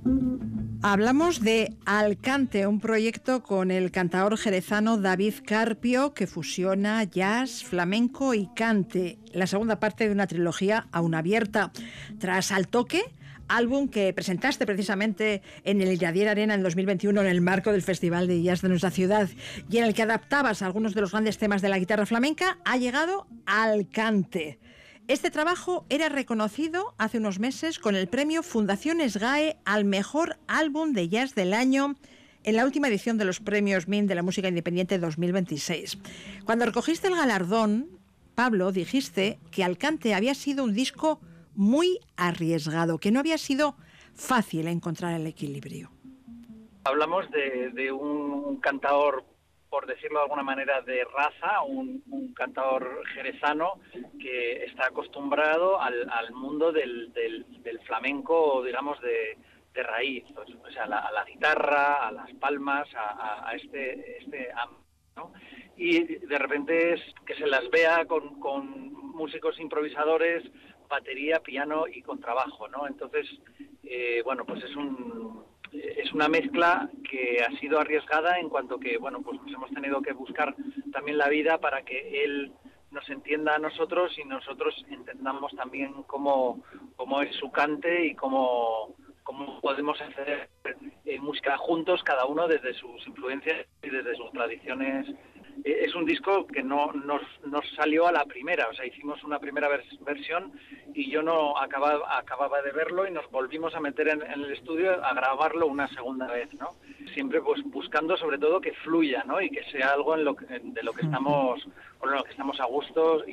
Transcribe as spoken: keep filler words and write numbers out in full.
Hablamos de Alcante, un proyecto con el cantaor jerezano David Carpio que fusiona jazz, flamenco y cante. La segunda parte de una trilogía aún abierta. Tras Al Toque, álbum que presentaste precisamente en el Iradier Arena en dos mil veintiuno en el marco del Festival de Jazz de nuestra ciudad y en el que adaptabas algunos de los grandes temas de la guitarra flamenca, ha llegado Alcante. Este trabajo era reconocido hace unos meses con el premio Fundación SGAE al mejor álbum de jazz del año en la última edición de los premios M I N de la música independiente dos mil veintiséis. Cuando recogiste el galardón, Pablo, dijiste que Alcante había sido un disco muy arriesgado, que no había sido fácil encontrar el equilibrio. Hablamos de, de un cantaor, por decirlo de alguna manera, de raza, un, un cantaor jerezano que está acostumbrado al, al mundo del, del, del flamenco, digamos, de, de raíz, o sea, a la, a la guitarra, a las palmas, a, a, a este, este ¿no? Y de repente es que se las vea con, con músicos improvisadores, batería, piano y contrabajo, ¿no? Entonces, eh, bueno, pues es un... es una mezcla que ha sido arriesgada en cuanto que, bueno, pues nos hemos tenido que buscar también la vida para que él nos entienda a nosotros y nosotros entendamos también cómo, cómo es su cante y cómo, cómo podemos hacer eh, música juntos, cada uno desde sus influencias y desde sus tradiciones. Eh, es un disco que no nos, nos salió a la primera, o sea, hicimos una primera vers- versión y yo no acababa, acababa de verlo y nos volvimos a meter en, en el estudio a grabarlo una segunda vez, ¿no? Siempre pues buscando sobre todo que fluya, ¿no? Y que sea algo en lo que, de lo que estamos, con lo que estamos a gusto.